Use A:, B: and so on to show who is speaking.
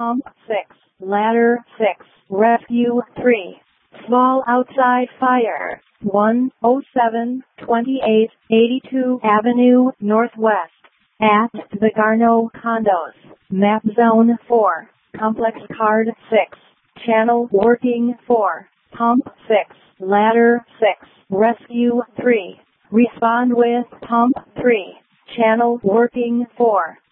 A: Pump 6, Ladder 6, Rescue 3. Small outside fire, 107 28 82 Avenue Northwest, at the Garneau Condos, Map Zone 4, Complex Card 6, Channel Working 4, Pump 6, Ladder 6, Rescue 3. Respond with Pump 3, Channel Working 4.